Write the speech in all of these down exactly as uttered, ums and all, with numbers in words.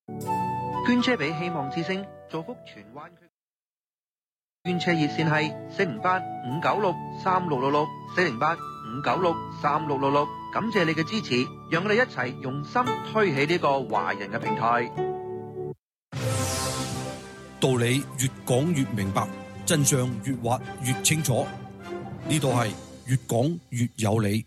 捐車俾希望之星，造福荃灣區。捐車熱線係四零八五九六三六六六，四零八五九六三六六六。感謝你嘅支持，讓我哋一齊用心推起呢個華人嘅平台。 道理越講越明白，真相越挖越清楚。呢度係越講越有理。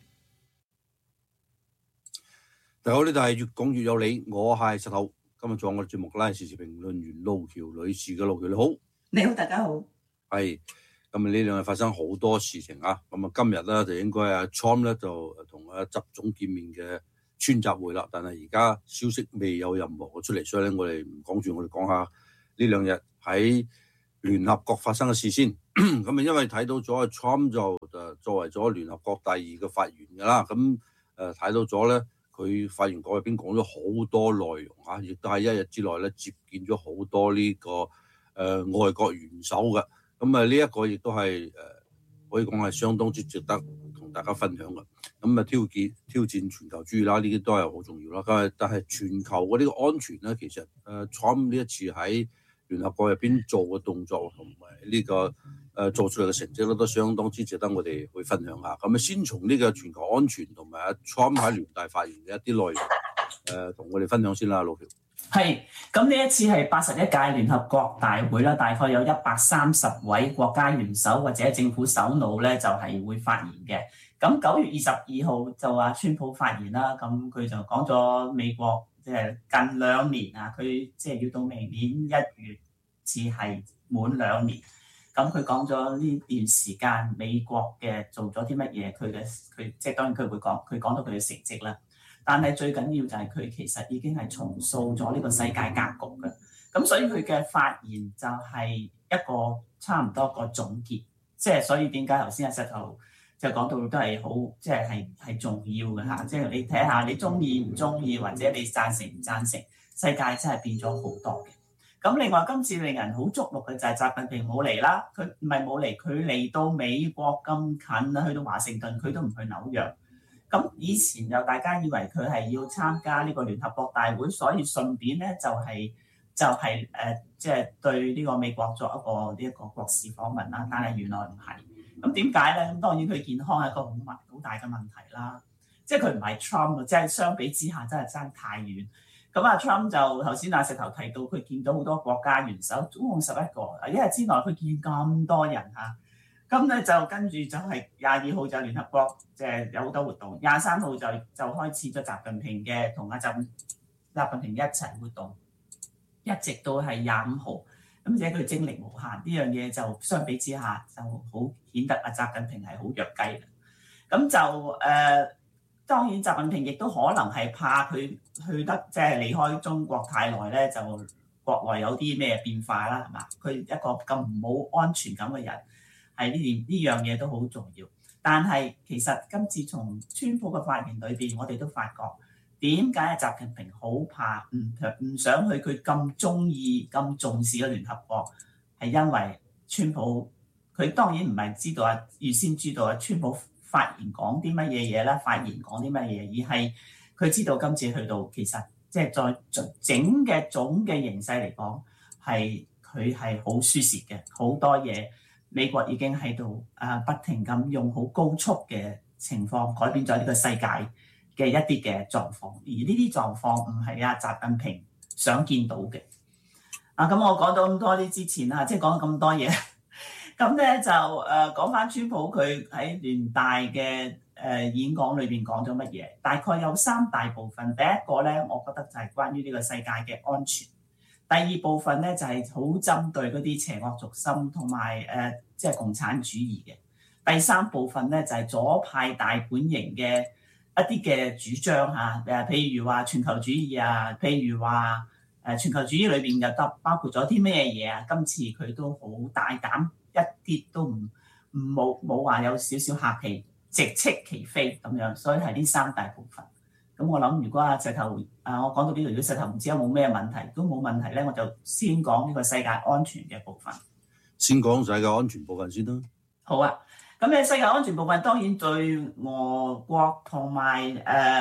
大家好，呢度係越講越有理，我係石頭。今日做我哋節目嘅咧，時事評論員路橋女士嘅。路橋你好。 你好，大家好。 係咁啊！呢兩日發生好多事情啊。咁啊，今日咧就應該阿 Trump 咧就同阿習總見面嘅川習會啦。但係而家消息未有任何嘅出嚟，所以咧我哋唔講住，我哋講下呢兩日喺聯合國發生嘅事先。咁啊，因為睇到咗阿 Trump 就誒作為咗聯合國第二嘅發言㗎啦。咁誒睇到咗咧。佢發言稿入邊講咗好多內容啊，亦都喺一日之內咧接見咗好多呢、這個誒、呃、外國元首嘅。咁啊呢一個亦都係誒可以講係相當之值得同大家分享嘅。咁啊挑戰挑戰全球主義啦，呢啲都係好重要啦。但係但係全球嘅呢個安全咧，其實誒 Trump 呢一次喺聯合國入邊做嘅動作同埋呢個誒、呃、做出嚟嘅成績咧，都相當之值得我哋去分享下。咁啊，先從呢個全球安全同埋阿 Trump 喺聯大發言嘅一啲內容，誒、呃、同我哋分享先啦，路橋。 係，咁呢一次係八十一屆聯合國大會啦，大概有一百三十位國家元首或者政府首腦咧，就係、是、會發言嘅。咁九月二十二號就話川普發言啦，咁佢就講咗美國即係近兩年啊，佢即係要到明年一月至係滿兩年。咁佢講咗呢段時間美國嘅做咗啲乜嘢，佢嘅佢即係當然佢會講，佢講到佢嘅成績啦。但係最緊要就係佢其實已經係重塑咗呢個世界格局嘅。咁所以佢嘅發言就係一個差唔多個總結。即係所以點解頭先阿石頭就講到都係好，即係係係重要嘅嚇。即係你睇下你中意唔中意，或者你贊成唔贊成，世界真係變咗好多嘅。咁另外今次令人好矚目嘅就係習近平冇嚟啦，佢唔係冇嚟，佢嚟到美國咁近啦，去到華盛頓佢都唔去紐約。咁以前又大家以為佢係要參加呢個聯合國大會，所以順便咧就係、是、就係誒即係對呢個美國作一個呢一、這個國事訪問啦，但係原來唔係。咁點解咧？咁當然佢健康係一個好問好大嘅問題啦，即係佢唔係 Trump， 即係相比之下真係爭太遠。咁啊 Trump 就頭先阿石頭提到，佢見到好多國家元首，總共十一個，一日之內佢見咁多人嚇，咁咧就跟住就係廿二號就聯合國即係有好多活動，廿三號就就開始咗習近平嘅同阿習習近平一齊活動，一直到係廿五號，咁而且佢精力無限，呢樣嘢就相比之下就好顯得阿習近平係好弱雞嘅，咁就誒。呃當然，習近平亦都可能係怕佢去得即係離開中國太耐咧，就國內有啲咩變化啦，係嘛？佢一個咁冇安全感嘅人，係呢件呢樣嘢都好重要。但係其實今次從川普嘅發言裏邊，我哋都發覺點解習近平好怕唔唔想去佢咁中意、咁重視嘅聯合國，係因為川普佢當然唔係知道啊，預先知道啊，川普發言講啲乜嘢嘢咧？發言講啲乜嘢？而係佢知道今次去到，其實即係在整嘅總嘅形勢嚟講，係佢係好輸蝕嘅，好多嘢美國已經喺度啊，不停咁用好高速嘅情況改變咗呢個世界嘅一啲嘅狀況，而呢啲狀況唔係阿習近平想見到嘅。啊，咁我講到咁多啲之前啊，即係講咁多嘢。咁咧就誒講翻川普佢喺聯大嘅誒、呃、演講裏邊講咗乜嘢？大概有三大部分。第一個咧，我覺得就係關於呢個世界嘅安全。第二部分咧就係好針對嗰啲邪惡軸心同埋誒即係共產主義嘅。第三部分咧就係左派大本營嘅一啲嘅主張嚇，誒譬如話全球主義啊，譬如話誒全球主義裏邊又得包括咗啲咩嘢啊？今次佢都好大膽。一啲都唔唔冇冇話有少少客氣，直斥其非咁樣，所以係呢三大部分。咁我諗，如果阿石頭啊，我講到呢度，如果石頭唔知有冇咩問題，都冇問題咧，我就先講呢個世界安全嘅部分。 先講世界安全部分先啦。 好啊，咁咧世界安全部分當然對俄國同埋誒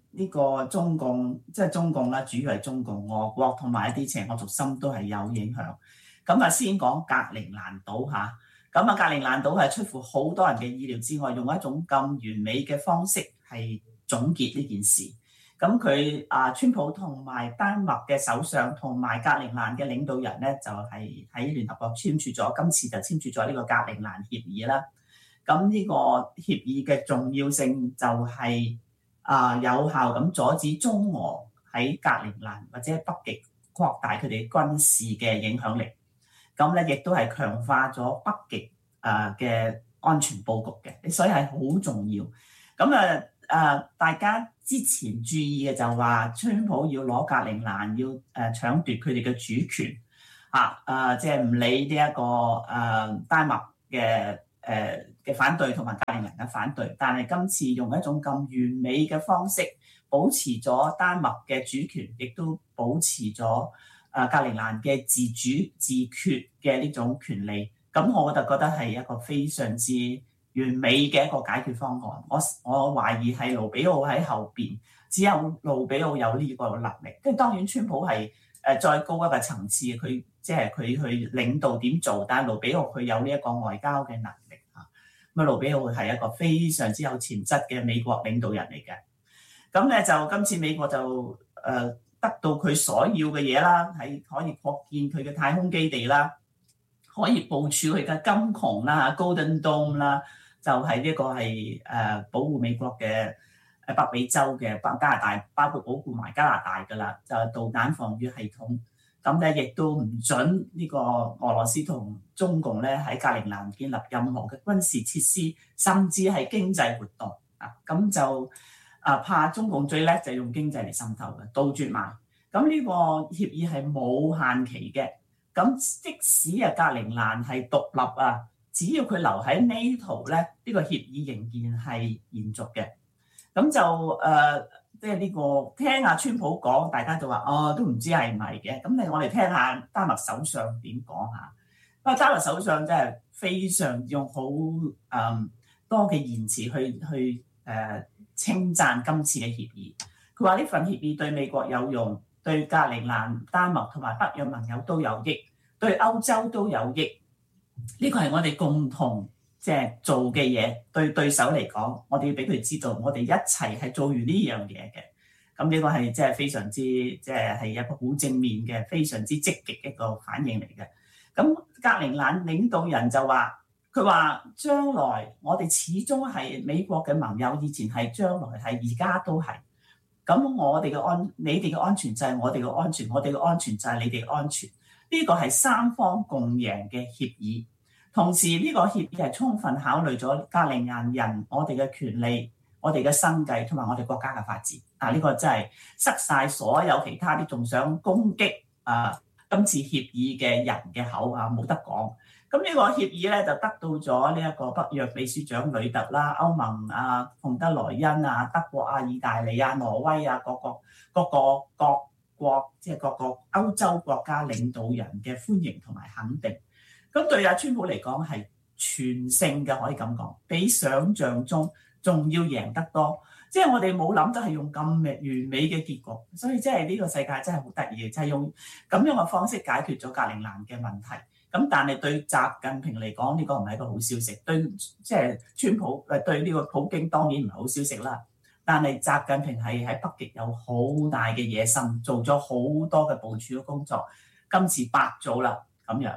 呢個中共，即係中共啦，主要係中共、俄國同埋一啲邪惡軸心都係有影響。咁啊，先講格陵蘭島嚇。咁啊，格陵蘭島係出乎好多人嘅意料之外，用一種咁完美嘅方式係總結呢件事。咁佢啊，川普同埋丹麥嘅首相同埋格陵蘭嘅領導人咧，就係喺聯合國簽署咗，今次就簽署咗呢個格陵蘭協議啦。咁呢個協議嘅重要性就係啊，有效咁阻止中俄喺格陵蘭或者北極擴大佢哋軍事嘅影響力。咁咧，亦都係強化咗北極誒嘅安全佈局嘅，所以係好重要。咁啊誒，大家之前注意嘅就話，川普要攞格陵蘭，要誒搶奪佢哋嘅主權嚇誒，即係唔理呢一個誒丹麥嘅誒嘅反對同埋格陵蘭嘅反對，但係今次用一種咁完美嘅方式，保持咗丹麥嘅主權，亦都保持咗誒格陵蘭嘅自主自決嘅呢種權利。咁我就覺得係一個非常之完美嘅一個解決方案。我我懷疑係盧比奧喺後邊，只有盧比奧有呢個能力。跟住當然川普係誒再高一個層次，佢即係佢去領導點做，但係盧比奧佢有呢一個外交嘅能力嚇。咁啊，盧比奧係一個非常之有潛質嘅美國領導人嚟嘅。咁咧就今次美國就誒、呃、得到佢所要嘅嘢啦，係可以擴建佢嘅太空基地啦。可以部署佢嘅金穹啦、Golden Dome 啦，就係呢個係誒保護美國嘅誒北美洲嘅北加拿大，包括保護埋加拿大㗎啦，就係導彈防禦系統。咁咧亦都唔準呢個俄羅斯同中共咧喺格陵蘭建立任何嘅軍事設施，甚至係經濟活動啊。咁就啊怕中共最叻就用經濟嚟滲透嘅，杜絕埋。咁呢個協議係冇限期嘅。咁即使啊格陵蘭係獨立啊，只要佢留喺 NATO 咧，呢個協議仍然係延續嘅。咁就誒，即係呢個聽阿川普講，大家就話哦，都唔知係唔係嘅。咁你我哋聽下丹麥首相點講下。不過丹麥首相真係非常用好誒、嗯、多嘅言辭去去誒稱讚今次嘅協議。佢話呢份協議對美國有用，對格陵蘭、丹麥同埋北約盟友都有益，對歐洲都有益。呢個係我哋共同即係做嘅嘢。對對手嚟講，我哋要俾佢知道，我哋一齊係做完呢樣嘢嘅。咁呢個係即係非常之即係係一個好正面嘅、非常之積極一個反應嚟嘅。咁格陵蘭領導人就話：佢話將來我哋始終係美國嘅盟友，以前係，將來係，而家都係。咁我哋嘅安，你哋嘅安全就係我哋嘅安全，我哋嘅安全就係你哋嘅安全。呢個係三方共贏嘅協議。同時呢個協議係充分考慮咗格陵蘭人我哋嘅權利、我哋嘅生計同埋我哋國家嘅發展。啊，呢個真係塞晒所有其他啲仲想攻擊啊今次協議嘅人嘅口啊，冇得講。咁呢個協議咧就得到咗呢一個北約秘書長呂特啦、歐盟啊、馮德萊恩啊、德國啊、意大利啊、挪威啊各個各個各國即係各個歐洲國家領導人嘅歡迎同埋肯定。咁對阿川普嚟講係全勝嘅，可以咁講，比想像中仲要贏得多。即係我哋冇諗到係用咁完美嘅結局，所以即係呢個世界真係好得意嘅，就係用咁樣嘅方式解決咗格陵蘭嘅問題。咁但係對習近平嚟講，呢個唔係一個好消息。對即係川普誒對呢個普京當然唔係好消息啦。但係習近平係喺北極有好大嘅野心，做咗好多嘅部署嘅工作。今次白做啦咁樣。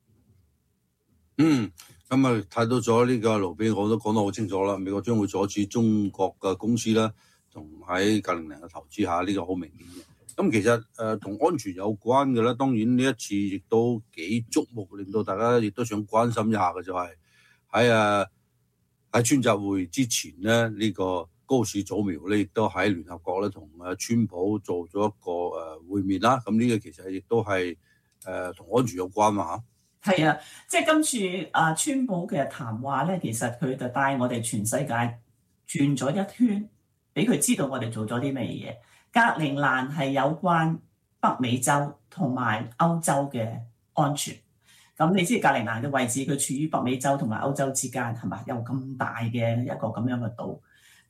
嗯，咁啊睇到咗呢個盧比奧都講得好清楚啦。美國將會阻止中國嘅公司啦，同喺格陵蘭嘅投資下，呢個好明顯嘅。咁其實誒同、呃、安全有關嘅咧，當然呢一次亦都幾矚目，令到大家亦都想關心一下嘅就係喺誒喺川習會之前咧，呢、這個高市早苗咧亦都喺聯合國咧同誒川普做咗一個誒、呃、會面啦。咁呢個其實亦都係誒同安全有關嘛嚇。 係啊，即係今次啊川普嘅談話咧，其實佢就帶我哋全世界轉咗一圈，俾佢知道我哋做咗啲咩嘢。格陵蘭係有關北美洲同埋歐洲嘅安全。咁你知格陵蘭嘅位置，佢處於北美洲同埋歐洲之間，係嘛？有咁大嘅一個咁樣嘅島。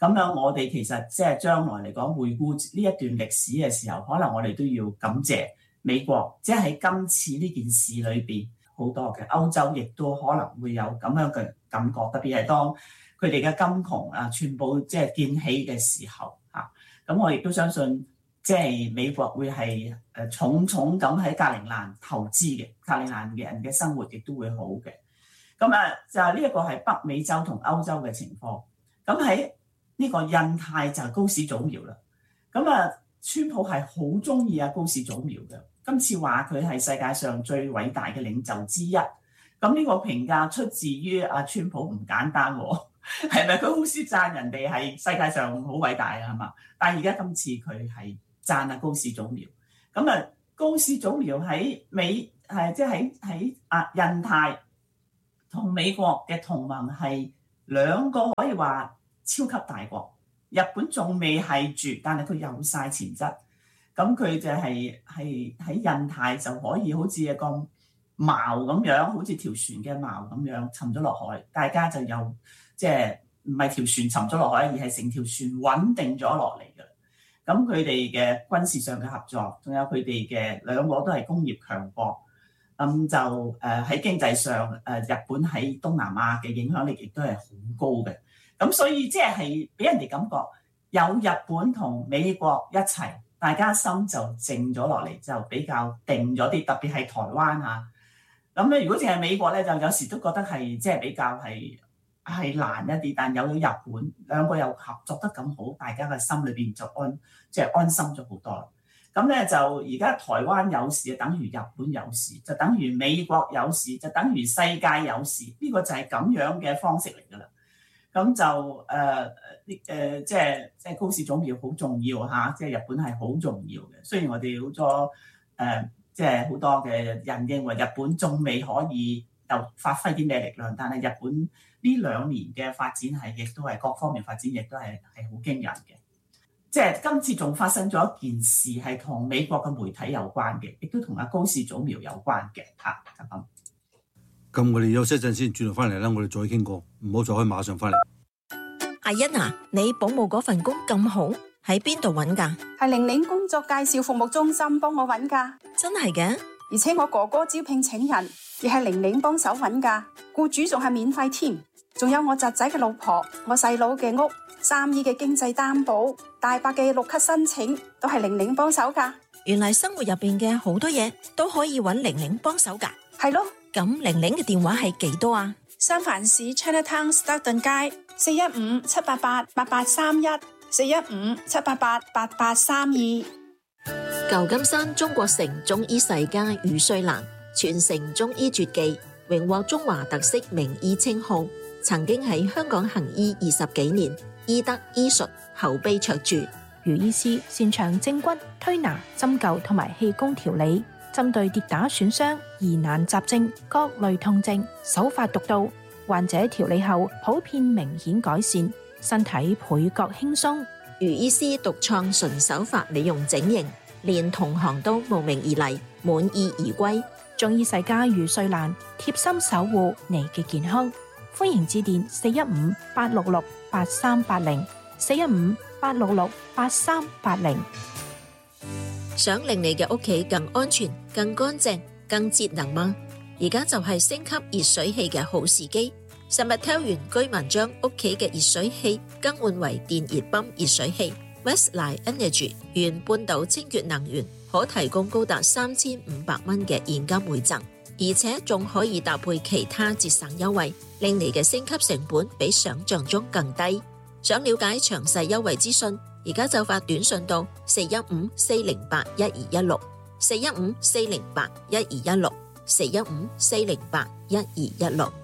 咁樣我哋其實即係將來嚟講，回顧呢一段歷史嘅時候，可能我哋都要感謝美國，即係喺今次呢件事裏邊好多嘅歐洲亦都可能會有咁樣嘅感覺，特別係當佢哋嘅金窮啊全部即係建起嘅時候嚇。咁我亦都相信，即係美國會係誒重重咁喺格陵蘭投資嘅，格陵蘭嘅人嘅生活亦都會好嘅。咁啊就係呢一個係北美洲同歐洲嘅情況。咁喺呢個印太就係高市早苗啦。咁啊，川普係好中意啊高市早苗嘅。今次話佢係世界上最偉大嘅領袖之一。咁呢個評價出自於阿川普唔簡單喎，係咪？佢好少讚人哋係世界上好偉大啊，係嘛？但係而家今次佢係讚啊高市早苗。咁啊，高市早苗喺美係即係喺喺啊印太同美國嘅同盟係兩個可以話超級大國。日本仲未係住，但係佢有晒潛質。咁佢就係係喺印太就可以好似一個錨咁樣，好似條船嘅錨咁樣沉咗落海，大家就有即係唔係條船沉咗落海，而係成條船穩定咗落嚟嘅。咁佢哋嘅軍事上嘅合作，仲有佢哋嘅兩個都係工業強國，咁就誒喺經濟上誒日本喺東南亞嘅影響力亦都係好高嘅。咁所以即係俾人哋感覺有日本同美國一齊，大家心就靜咗落嚟，就比較定咗啲。特別係台灣啊，咁咧如果淨係美國咧，就有時都覺得係即係比較係係難一啲。但有咗日本兩個又合作得咁好，大家嘅心裏邊就安即係、就是、安心咗好多。咁咧就而家台灣有事，就等於日本有事，就等於美國有事，就等於世界有事。呢、這個就係咁樣嘅方式嚟㗎啦。咁就誒誒即係即係高市早苗好重要嚇，即係日本係好重要嘅。雖然我哋好多誒即係好多嘅人認為日本仲未可以又發揮啲咩力量，但係日本呢兩年嘅發展係亦都係各方面發展，亦都係係好驚人嘅。即係今次仲發生咗一件事係同美國嘅媒體有關嘅，亦都同阿高市早苗有關嘅嚇，就咁。 咁我哋休息一陣先，轉頭翻嚟啦，我哋再傾過，唔好再可以馬上翻嚟。 阿欣啊，你保姆嗰份工咁好，喺邊度揾㗎？ 係玲玲工作介紹服務中心幫我揾㗎。 真係嘅？ 而且我哥哥招聘請人，亦係玲玲幫手揾㗎，僱主仲係免費添。仲有我侄仔嘅老婆，我細佬嘅屋，三姨嘅經濟擔保，大伯嘅綠卡申請，都係玲玲幫手㗎。 原來生活入邊嘅好多嘢都可以揾玲玲幫手㗎。 係咯。 咁玲玲嘅電話係幾多啊？ 三藩市 Chinatown Stockton 街四一五七八八八八三一四一五七八八八八三二。 舊金山中國城中醫世家余瑞蘭傳承中醫絕技，榮獲中華特色名醫稱號，曾經喺香港行醫二十幾年，醫德醫術口碑卓著。 余醫師擅長正骨、推拿、針灸同埋氣功調理，針對跌打損傷、疑難雜症、各類痛症，手法獨到，患者調理後普遍明顯改善，身體倍覺輕鬆。 余醫師獨創純手法美容整形，連同行都慕名而嚟，滿意而歸。 中醫世家余瑞蘭貼心守護你嘅健康，歡迎致電四一五八六六八三八零四一五八六六八三八零。 想令你嘅屋企更安全、更乾淨、更節能嗎？而家就係升級熱水器嘅好時機。實物挑完居民將屋企嘅熱水器更換為電熱泵熱水器 Westline Energy 原半島清潔能源，可提供高達三千五百蚊嘅現金回贈，而且仲可以搭配其他節省優惠，令你嘅升級成本比想象中更低。想了解詳細優惠資訊，而家就發短信到四一五四零八一二一六四一五四零八一二一六四一五四零八一二一六。